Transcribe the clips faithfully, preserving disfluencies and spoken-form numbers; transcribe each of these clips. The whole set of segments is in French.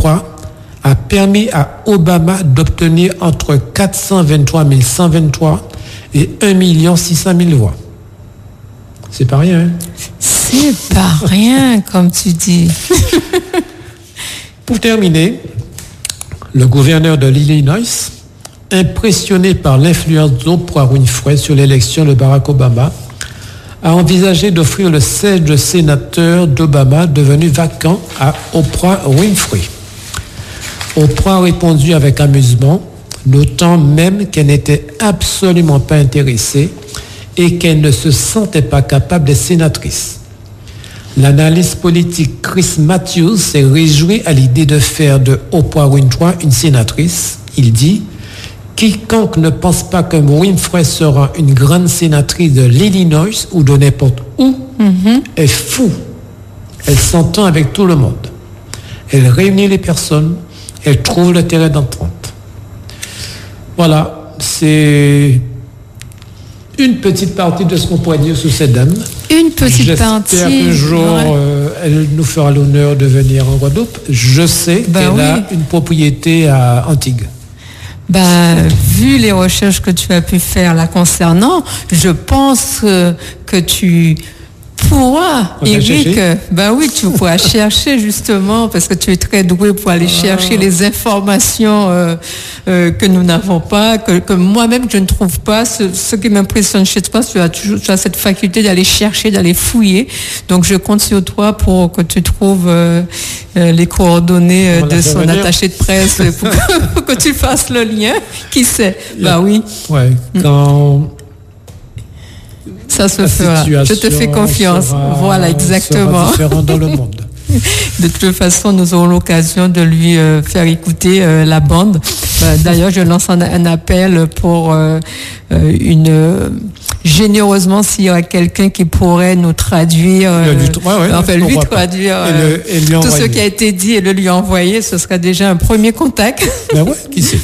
vingt-trois a permis à Obama d'obtenir entre quatre cent vingt-trois mille cent vingt-trois et un million six cent mille voix. C'est pas rien, hein? C'est pas rien, comme tu dis. Pour terminer, le gouverneur de l'Illinois, impressionné par l'influence d'Oprah Winfrey sur l'élection de Barack Obama, a envisagé d'offrir le siège de sénateur d'Obama devenu vacant à Oprah Winfrey. Oprah a répondu avec amusement, notant même qu'elle n'était absolument pas intéressée et qu'elle ne se sentait pas capable d'être sénatrice. L'analyste politique Chris Matthews s'est réjoui à l'idée de faire de Oprah Winfrey une sénatrice. Il dit « Quiconque ne pense pas que Winfrey sera une grande sénatrice de l'Illinois ou de n'importe où mm-hmm. est fou. Elle s'entend avec tout le monde. Elle réunit les personnes. Elle trouve le terrain d'entente. » Voilà, c'est une petite partie de ce qu'on pourrait dire sur cette dame. Une petite J'espère partie. J'espère qu'un jour, ouais. euh, elle nous fera l'honneur de venir en Guadeloupe. Je sais ben qu'elle oui. a une propriété à Antigua. Ben, vu les recherches que tu as pu faire là concernant, je pense euh, que tu pourras, Eric, ben oui, tu pourras chercher justement, parce que tu es très doué pour aller ah. chercher les informations euh, euh, que nous n'avons pas, que, que moi-même je ne trouve pas. Ce, ce qui m'impressionne chez toi, tu as toujours tu as cette faculté d'aller chercher, d'aller fouiller. Donc je compte sur toi pour que tu trouves euh, euh, les coordonnées euh, de son venir. attaché de presse pour que, pour que tu fasses le lien. Qui sait? Ben oui. Ouais, quand... Ça se fera. Je te fais confiance. Sera, voilà, exactement. Sera différent dans le monde. De toute façon, nous aurons l'occasion de lui euh, faire écouter euh, la bande. Euh, d'ailleurs, je lance un, un appel pour euh, une... Euh, généreusement, s'il y a quelqu'un qui pourrait nous traduire, euh, lui, ouais, ouais, enfin lui traduire euh, et le, et lui tout ce qui a été dit et le lui envoyer, ce serait déjà un premier contact. Ben ouais, qui sait?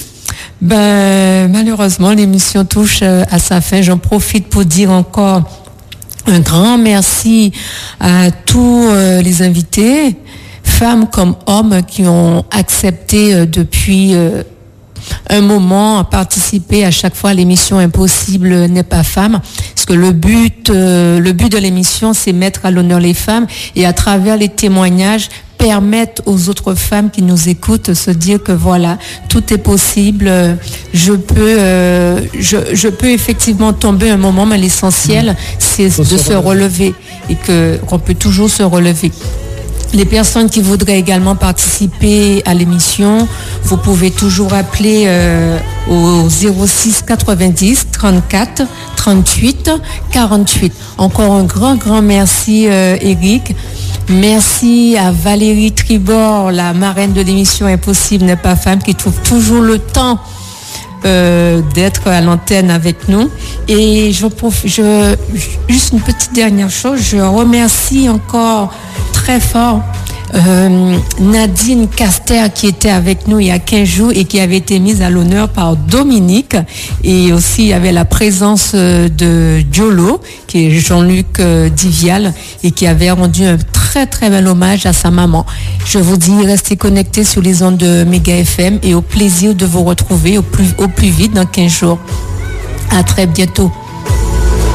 Ben, malheureusement, l'émission touche à sa fin. J'en profite pour dire encore un grand merci à tous euh, les invités, femmes comme hommes, qui ont accepté euh, depuis euh, un moment à participer à chaque fois à l'émission Impossible n'est pas femme. Parce que le but, euh, le but de l'émission, c'est mettre à l'honneur les femmes et à travers les témoignages, permettre aux autres femmes qui nous écoutent de se dire que voilà, tout est possible. Je peux, euh, je, je peux effectivement tomber un moment, mais l'essentiel, c'est de se, se relever et que qu'on peut toujours se relever. Les personnes qui voudraient également participer à l'émission, vous pouvez toujours appeler euh, au zéro six quatre-vingt-dix trente-quatre trente-huit quarante-huit. Encore un grand, grand merci, euh, Eric. Merci à Valérie Tribord, la marraine de l'émission Impossible n'est pas femme, qui trouve toujours le temps euh, d'être à l'antenne avec nous. Et je, je, juste une petite dernière chose, je remercie encore très fort euh, Nadine Caster, qui était avec nous il y a quinze jours et qui avait été mise à l'honneur par Dominique. Et aussi il y avait la présence de Diolo, qui est Jean-Luc euh, Divial, et qui avait rendu un très très bel hommage à sa maman. Je vous dis, restez connectés sur les ondes de Méga F M et au plaisir de vous retrouver au plus, au plus vite dans quinze jours. À très bientôt.